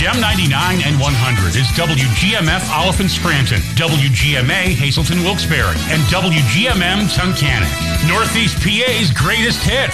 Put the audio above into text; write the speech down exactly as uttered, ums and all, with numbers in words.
M ninety-nine and one hundred is W G M F Oliphant Scranton, W G M A Hazleton Wilkes-Barre, and W G M M Tunkhannock. Northeast P A's greatest hits.